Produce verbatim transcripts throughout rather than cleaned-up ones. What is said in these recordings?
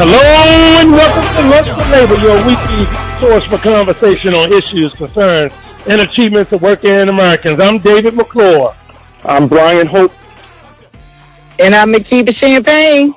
Hello and welcome to Lunch for Labor, your weekly source for conversation on issues, concerns, and achievements of working Americans. I'm David McClure. I'm Brian Hope. And I'm Makiba Champagne.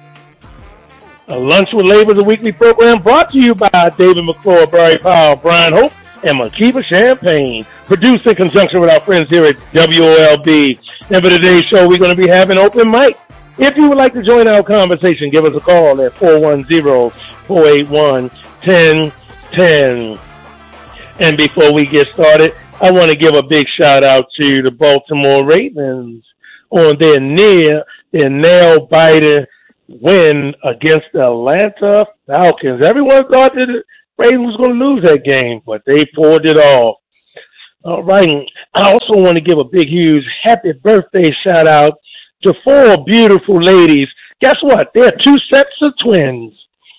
A Lunch with Labor is a weekly program brought to you by David McClure, Barry Powell, Brian Hope, and Makiba Champagne, produced in conjunction with our friends here at W O L B. And for today's show, we're going to be having open mic. If you would like to join our conversation, give us a call at four one zero, four eight one, one zero one zero. And before we get started, I want to give a big shout out to the Baltimore Ravens on their near, their nail-biting win against the Atlanta Falcons. Everyone thought that the Ravens was going to lose that game, but they pulled it off. All right. I also want to give a big, huge happy birthday shout out to four beautiful ladies. Guess what? They're two sets of twins,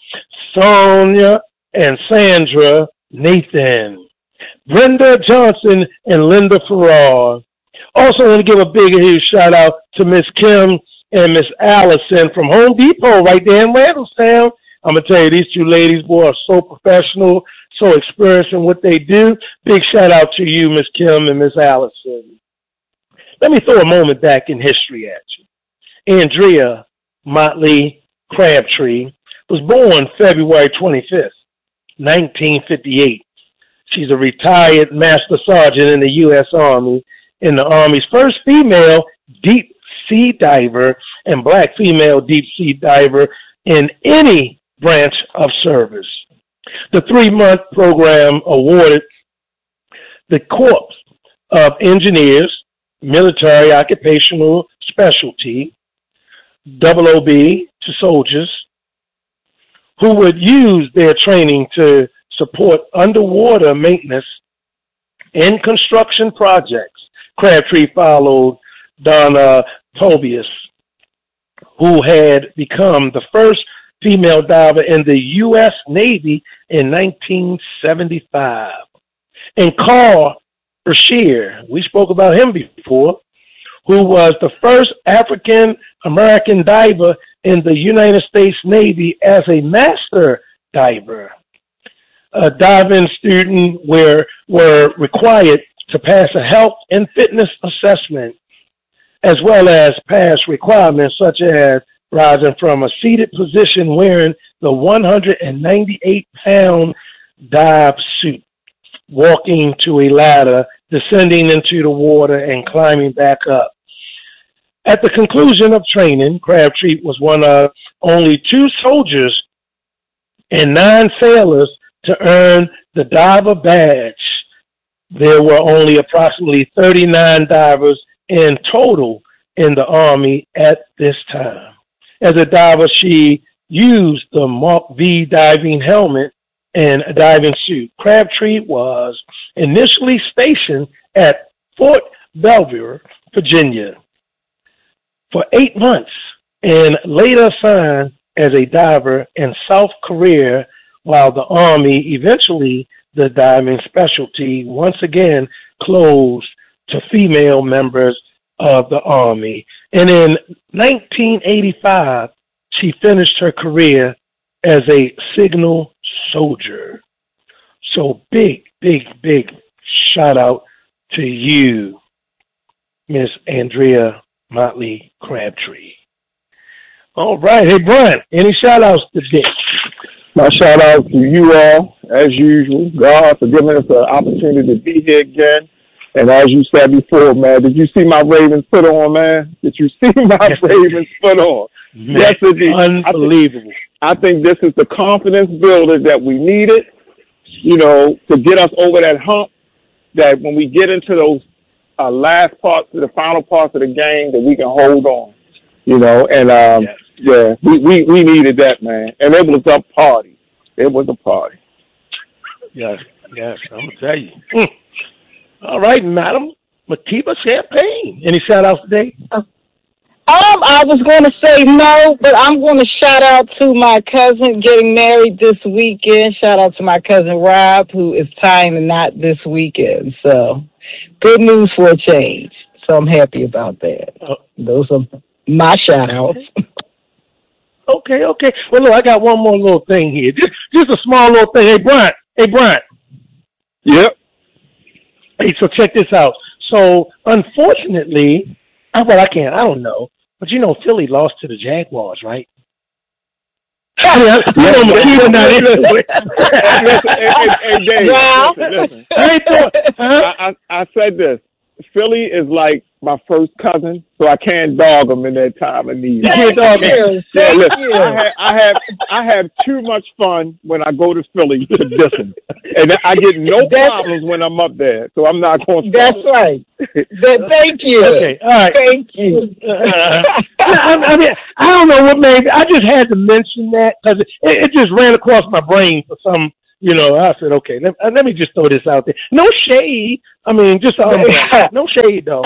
Sonia and Sandra Nathan, Brenda Johnson and Linda Farrar. Also want to give a big, huge shout out to Miss Kim and Miss Allison from Home Depot right there in Randallstown. I'm going to tell you, these two ladies, boy, are so professional, so experienced in what they do. Big shout out to you, Miss Kim and Miss Allison. Let me throw a moment back in history at you. Andrea Motley Crabtree was born February twenty-fifth, nineteen fifty-eight. She's a retired master sergeant in the U S Army, and the Army's first female deep sea diver and black female deep sea diver in any branch of service. The three-month program awarded the Corps of Engineers, Military Occupational Specialty, double O B, to soldiers who would use their training to support underwater maintenance and construction projects. Crabtree followed Donna Tobias, who had become the first female diver in the U S Navy in nineteen seventy-five. And Carl Brashear, we spoke about him before, who was the first African-American diver in the United States Navy as a master diver. A diving student were, were required to pass a health and fitness assessment, as well as pass requirements such as rising from a seated position wearing the one hundred ninety-eight pound dive suit, walking to a ladder, descending into the water, and climbing back up. At the conclusion of training, Crabtree was one of only two soldiers and nine sailors to earn the diver badge. There were only approximately thirty-nine divers in total in the Army at this time. As a diver, she used the Mark V diving helmet and a diving suit. Crabtree was initially stationed at Fort Belvoir, Virginia, for eight months and later assigned as a diver in South Korea, while the Army eventually, the diving specialty once again closed to female members of the Army. And in nineteen eighty-five, she finished her career as a signal soldier. So big, big, big shout out to you, Miss Andrea Motley Crabtree. All right. Hey, Brian, any shout outs today? My shout out to you all, as usual. God for giving us the opportunity to be here again. And as you said before, man, did you see my Ravens put on, man? Did you see my Ravens put on? Man, yes, indeed. Unbelievable. I think, I think this is the confidence builder that we needed, you know, to get us over that hump, that when we get into those uh, last parts, the final parts of the game, that we can hold on, you know. And, um, yes. yeah, we, we, we needed that, man. And it was a party. It was a party. Yes, yes, I'm going to tell you. Mm. All right, Madam Makiba Champagne. Any shout-outs today? Um, I was going to say no, but I'm going to shout out to my cousin getting married this weekend. Shout out to my cousin Rob, who is tying the knot this weekend. So good news for a change. So I'm happy about that. Those are my shout-outs. Okay, okay. Well, look, I got one more little thing here. Just, just a small little thing. Hey, Brian. Hey, Brian. Yep. Hey, so check this out. So, unfortunately, I, well, I can't. I don't know. But, you know, Philly lost to the Jaguars, right? I mean, I, you know, McKeever not into it. Hey, Dave, Wow. listen, listen. I, I, I said this. Philly is like my first cousin, so I can't dog them in that time of need. You can't dog them. Yeah, listen, I have, I have, I have too much fun when I go to Philly to diss them, and I get no That's, problems when I'm up there. So I'm not going to. That's right. That, thank you. Okay, all right. Thank you. Uh, I, I mean, I don't know what made. I just had to mention that because it, it just ran across my brain for some. You know, I said, okay, let, let me just throw this out there. No shade. I mean, just um, no shade, though.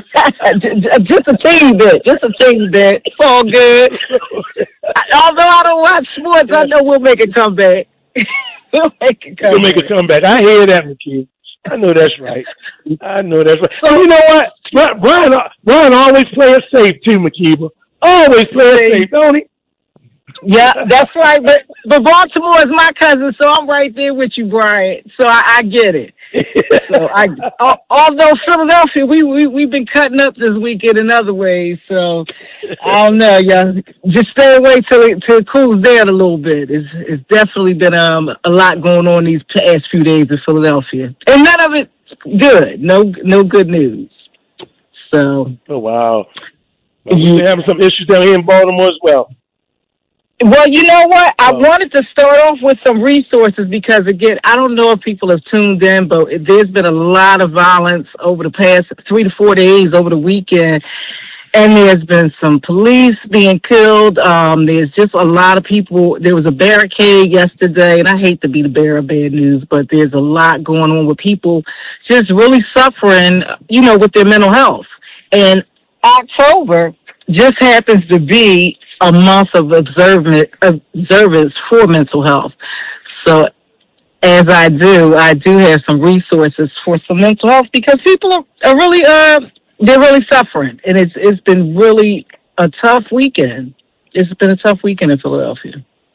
Just a teeny bit. Just a teeny bit. It's all good. Although I don't watch sports, I know we'll make a comeback. we'll make a comeback. We'll make a comeback. I hear that, McKee. I know that's right. I know that's right. So, you know what? Brian, Brian always plays safe, too, McKeever. Always plays safe, don't he? Yeah, that's right. But but Baltimore is my cousin, so I'm right there with you, Brian. So I, I get it. So I, although Philadelphia, we we we've been cutting up this weekend in other ways. So I don't know, y'all. Just stay away till it till it cools down a little bit. It's it's definitely been um a lot going on these past few days in Philadelphia, and none of it good. No no good news. So. Oh wow. Well, we've been having some issues down here in Baltimore as well. Well, you know what? I oh. wanted to start off with some resources because, again, I don't know if people have tuned in, but there's been a lot of violence over the past three to four days over the weekend. And there's been some police being killed. Um, there's just a lot of people. There was a barricade yesterday, and I hate to be the bearer of bad news, but there's a lot going on with people just really suffering, you know, with their mental health. And October just happens to be a month of observance, observance for mental health. So as I do, I do have some resources for some mental health because people are, are really, uh, they're really suffering. And it's it's been really a tough weekend. It's been a tough weekend in Philadelphia.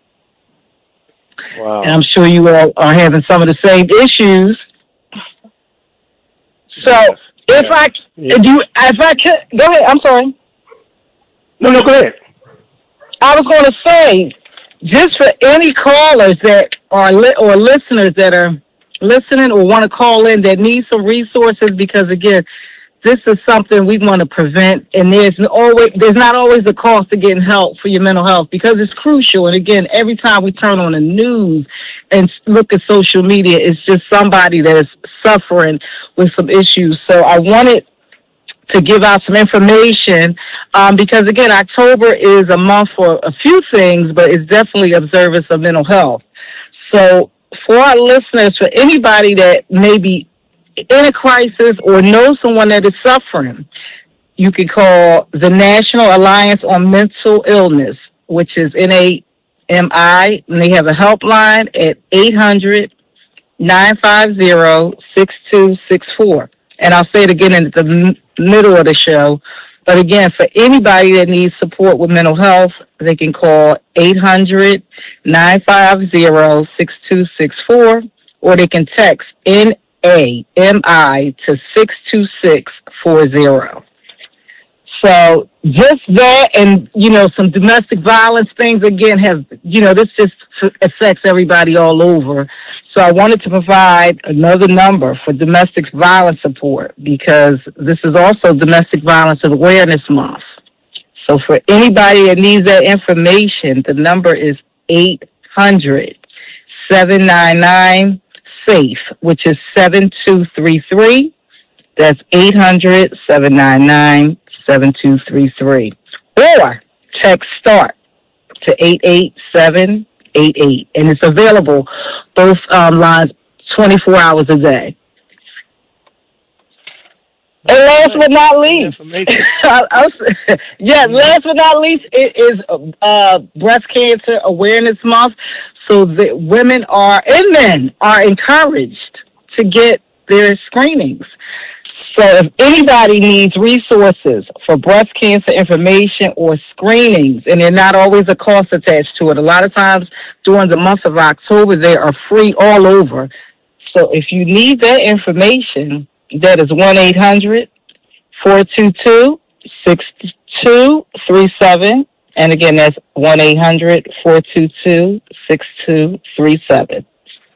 Wow. And I'm sure you all are having some of the same issues. So yes. if yes. I, yes. do, if I could, go ahead, I'm sorry. No, no, go ahead. I was going to say, just for any callers that are li- or listeners that are listening or want to call in that need some resources, because again, this is something we want to prevent, and there's always there's not always a cost to getting help for your mental health because it's crucial. And again, every time we turn on the news and look at social media, it's just somebody that is suffering with some issues. So I wanted to give out some information um, because, again, October is a month for a few things, but it's definitely observance of mental health. So for our listeners, for anybody that may be in a crisis or know someone that is suffering, you can call the National Alliance on Mental Illness, which is N A M I, and they have a helpline at eight hundred, nine five zero, six two six four. And I'll say it again in the m- middle of the show. But again, for anybody that needs support with mental health, they can call eight hundred, nine five zero, six two six four, or they can text N A M I to six two six four zero. So just that and, you know, some domestic violence things, again, have, you know, this just affects everybody all over. So I wanted to provide another number for domestic violence support because this is also Domestic Violence Awareness Month. So for anybody that needs that information, the number is eight hundred, seven nine nine, SAFE, which is seven two three three. That's eight hundred, seven nine nine, seven two three three. Or text START to eight eight seven eight eight. And it's available both um, lines twenty-four hours a day. And last but not least, I, I was, yeah, last but not least, it is uh, Breast Cancer Awareness Month. So that women are, and men are encouraged to get their screenings. So if anybody needs resources for breast cancer information or screenings, and they're not always a cost attached to it, a lot of times during the month of October, they are free all over. So if you need that information, that is one eight hundred four two two six two three seven. And again, that's one eight hundred four two two six two three seven.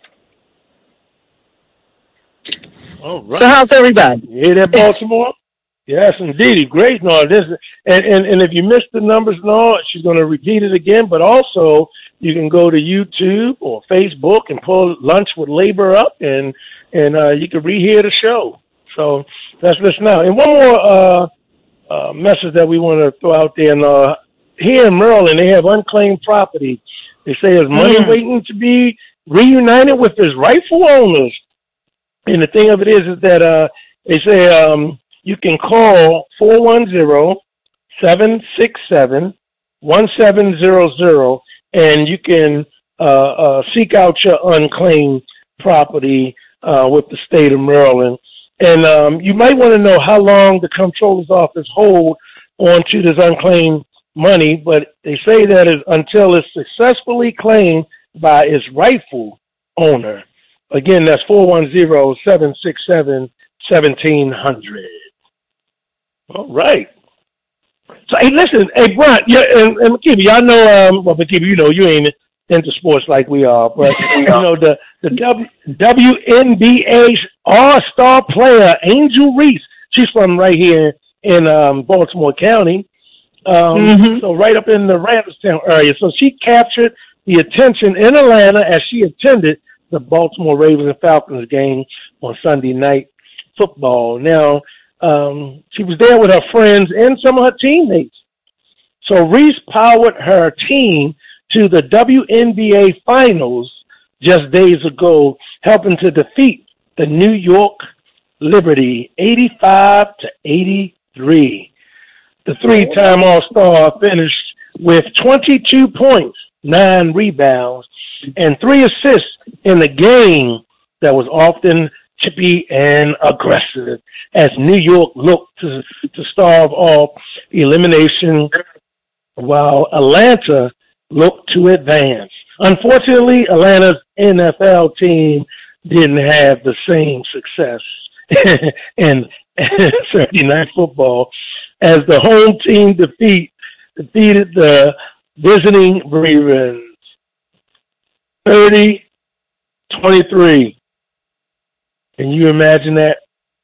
All right. So how's everybody? You hear that, Baltimore? Yes, indeed. Great. No, this and, and, and if you missed the numbers and all, she's going to repeat it again. But also, you can go to YouTube or Facebook and pull Lunch with Labor up, and and uh, you can rehear the show. So that's this now. And one more uh, uh, message that we want to throw out there. And, uh, here in Maryland, they have unclaimed property. They say there's money mm. waiting to be reunited with its rightful owners. And the thing of it is, is that uh, they say um, you can call four one zero, seven six seven, one seven zero zero, and you can uh, uh, seek out your unclaimed property uh, with the state of Maryland. And um, you might want to know how long the comptroller's office hold onto this unclaimed money, but they say that is until it's successfully claimed by its rightful owner. Again, that's four one zero, seven six seven, one seven zero zero. All right. So, hey, listen, hey, Brian, yeah, and, and McKeeby, y'all know, um, well, McKeeby, you know, you ain't into sports like we are, but, you know, the, the w, W N B A's all-star player, Angel Reese, she's from right here in um, Baltimore County, um, mm-hmm. so right up in the Randallstown area. So she captured the attention in Atlanta as she attended the Baltimore Ravens and Falcons game on Sunday Night Football. Now, um, she was there with her friends and some of her teammates. So Reese powered her team to the W N B A Finals just days ago, helping to defeat the New York Liberty eighty-five to eighty-three. The three-time All-Star finished with twenty-two points, nine rebounds, and three assists in a game that was often chippy and aggressive as New York looked to, to starve off elimination while Atlanta looked to advance. Unfortunately, Atlanta's N F L team didn't have the same success in Sunday Night Football as the home team defeat defeated the visiting Ravens thirty twenty-three. Can you imagine that?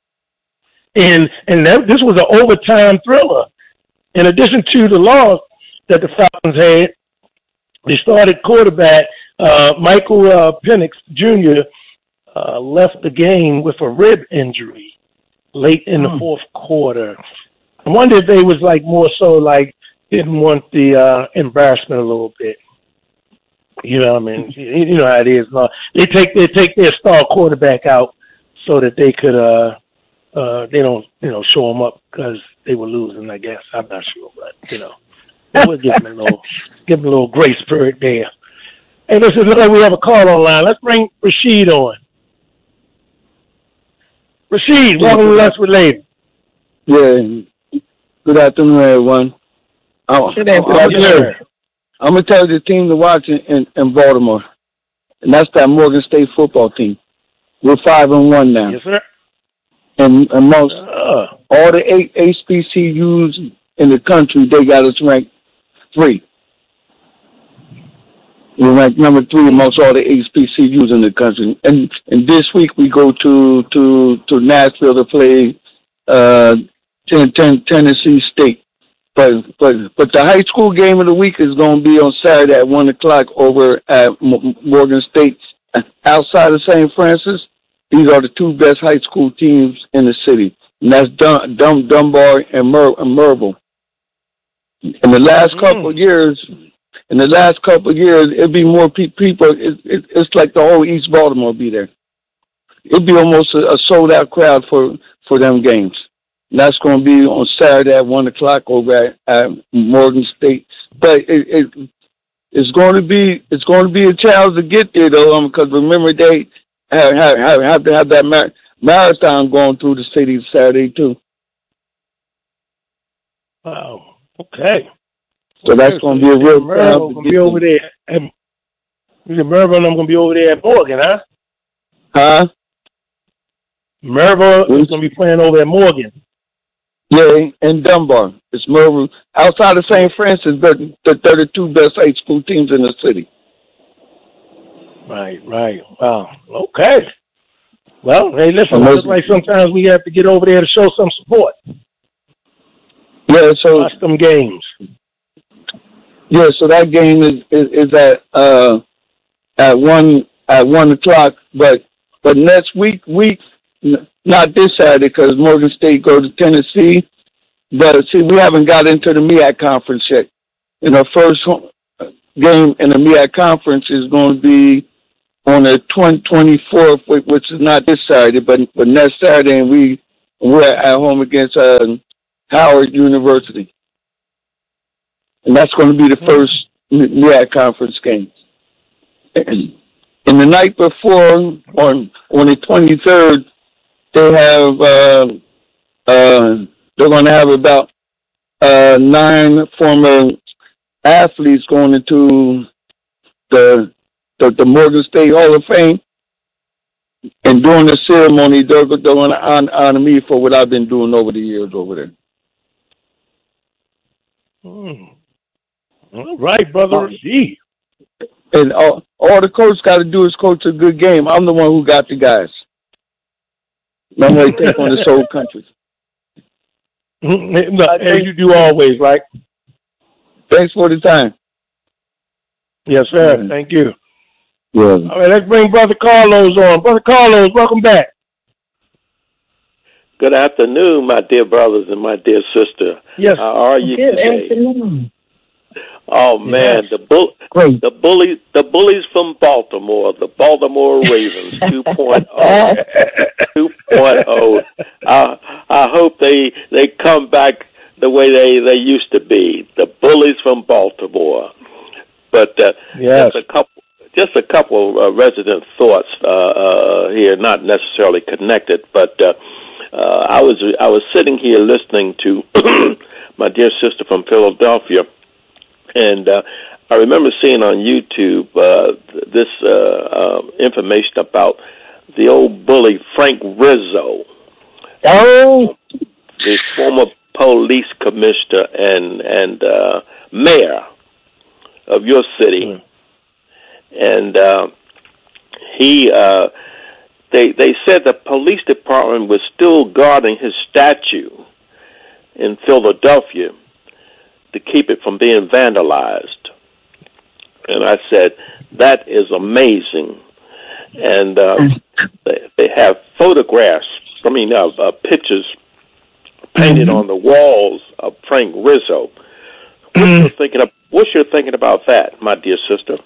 And and that, this was an overtime thriller. In addition to the loss that the Falcons had, they started quarterback uh, Michael uh, Penix Junior uh, left the game with a rib injury late in the hmm. fourth quarter. I wonder if they was like more so like didn't want the uh, embarrassment a little bit. You know what I mean? You know how it is. No, they take they take their star quarterback out so that they could uh uh they don't you know show them up because they were losing. I guess I'm not sure, but you know we'll give them a little give them a little grace period there. Hey, listen, looks like we have a call online. Let's bring Rashid on. Rashid, welcome to Lunch with Labor. Yeah. Good afternoon, everyone. Oh, Good afternoon. I'm going to tell you the team to watch in, in, in Baltimore, and that's that Morgan State football team. We're five and one now. Yes, sir. And, and most, uh. all the eight H B C Us in the country, they got us ranked three. We're ranked number three amongst all the H B C Us in the country. And and this week we go to to, to Nashville to play uh, ten, ten, Tennessee State. But but but the high school game of the week is going to be on Saturday at one o'clock over at M- Morgan State. Outside of Saint Francis, these are the two best high school teams in the city, and that's Dun- Dun- Dunbar and, Mer- and Merville. In the last mm. couple of years, in the last couple of years, it'd be more pe- people. It, it, it's like the whole East Baltimore be there. It'd be almost a, a sold out crowd for, for them games. And that's going to be on Saturday at one o'clock over at, at Morgan State. But it, it it's going to be it's going to be a challenge to get there though, because um, remember they have, have, have to have that marathon going through the city Saturday too. Wow. Okay. So okay, that's going to be a real Merv time. Going to be over there. And Merv and I'm going to be over there at Morgan, huh? Huh? Merv is going to be playing over at Morgan. Yeah, in Dunbar. It's Merv. Outside of Saint Francis, the, the thirty-two best high school teams in the city. Right, right. Wow. Okay. Well, hey, listen, it looks like sometimes we have to get over there to show some support. Yeah, so watch them games. Yeah, so that game is is, is at uh at one at one o'clock, but but next week week not this Saturday because Morgan State goes to Tennessee. But see, we haven't got into the M E A C conference yet. And our first game in the M E A C conference is going to be on the twenty-fourth, which is not this Saturday, but but next Saturday, and we we're at home against uh, Howard University, and that's going to be the first M E A C conference game. And, and the night before, on on the twenty-third, they have uh, uh, they're going to have about uh, nine former athletes going into the The, the Morgan State Hall of Fame, and during the ceremony, they're, they're going to honor, honor me for what I've been doing over the years over there. Hmm. All right, brother. Gee. And all, all the coach got to do is coach a good game. I'm the one who got the guys. I'm ready to take on this whole country. No, as you do always, right? Thanks for the time. Yes, sir. Mm-hmm. Thank you. Yeah. All right, let's bring Brother Carlos on. Brother Carlos, welcome back. Good afternoon, my dear brothers and my dear sister. Yes. How are you Good today? afternoon. Oh man, yes. the bull, Great. the bullies, the bullies from Baltimore, the Baltimore Ravens, two point oh, two point oh. I I hope they they come back the way they they used to be, the bullies from Baltimore. But uh, yes. just a couple. Just a couple uh, resident thoughts uh, uh, here, not necessarily connected, but uh, uh, I was I was sitting here listening to my dear sister from Philadelphia, and uh, I remember seeing on YouTube uh, this uh, uh, information about the old bully Frank Rizzo, oh, the former police commissioner and and uh, mayor of your city. Mm. And uh, he, uh, they they said the police department was still guarding his statue in Philadelphia to keep it from being vandalized. And I said, that is amazing. And uh, they, they have photographs, I mean, uh, uh, pictures painted mm-hmm. on the walls of Frank Rizzo. What's mm-hmm. your thinking of, what's your thinking about that, my dear sister?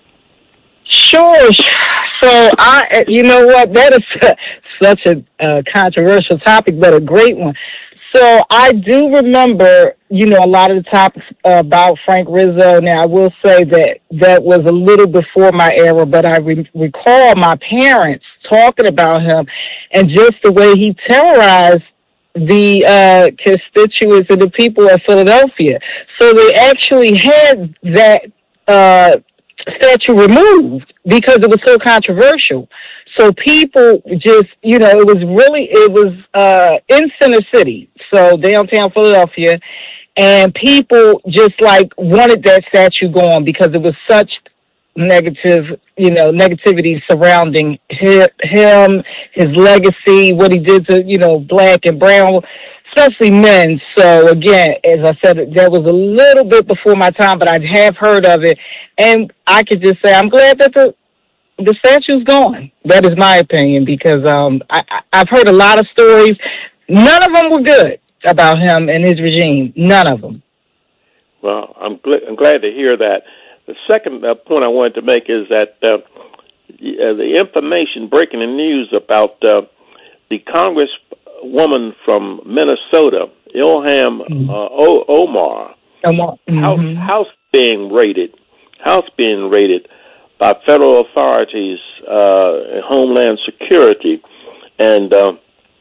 Sure. So I, you know what? That is such a uh, controversial topic, but a great one. So I do remember, you know, a lot of the topics uh, about Frank Rizzo. Now I will say that that was a little before my era, but I re- recall my parents talking about him and just the way he terrorized the uh, constituents and the people of Philadelphia. So they actually had that. Uh, statue removed because it was so controversial. So people just, you know, it was really, it was uh, in Center City, so downtown Philadelphia, and people just like wanted that statue gone because it was such negative, you know, negativity surrounding him, his legacy, what he did to, you know, black and brown, especially men. So again, as I said, that was a little bit before my time, but I have heard of it, and I could just say I'm glad that the the statue's gone. That is my opinion, because um, I, I've heard a lot of stories. None of them were good about him and his regime. None of them. Well, I'm, gl- I'm glad to hear that. The second uh, point I wanted to make is that uh, the information breaking the news about uh, the Congresswoman from Minnesota, Ilhan mm-hmm. uh, o- Omar, Omar. Mm-hmm. house, house being raided, house being raided by federal authorities, uh, Homeland Security, and uh,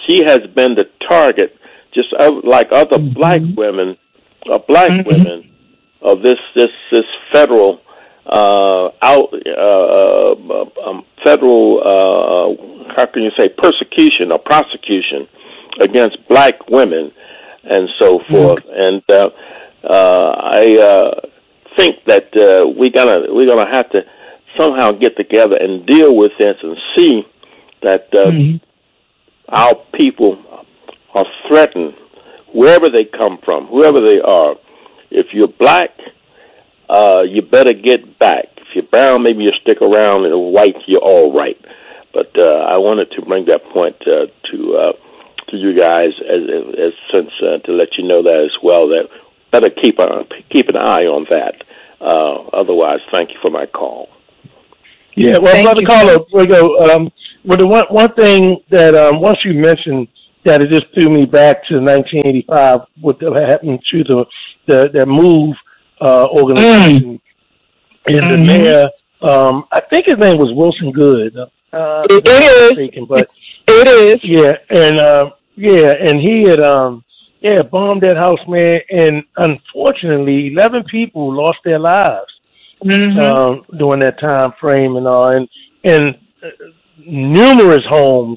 she has been the target, just of, like other mm-hmm. black women, uh, black mm-hmm. women, of this this this federal uh, out uh, um, federal uh, how can you say persecution or prosecution against black women and so forth. Mm-hmm. And uh, uh, I uh, think that uh, we gonna we're gonna have to somehow get together and deal with this and see that uh, mm-hmm. our people are threatened wherever they come from, whoever they are. If you're black, uh, you better get back. If you're brown, maybe you stick around, and white, you're all right. But uh, I wanted to bring that point uh, to uh, to you guys, as, as since uh, to let you know that as well. That better keep on keep an eye on that. Uh, otherwise, thank you for my call. Yeah, well, thank Brother Carlo, we go. Um, well, the one one thing that um, once you mentioned that, it just threw me back to nineteen eighty-five. What happened to the the, the MOVE uh, organization, mm. and mm-hmm. the mayor. Um, I think his name was Wilson Good. Uh, it is. Mistaken, but it is. Yeah, and uh, yeah, and he had um, yeah bombed that house, man, and unfortunately, eleven people lost their lives mm-hmm. um, during that time frame, and all, and and uh, numerous homes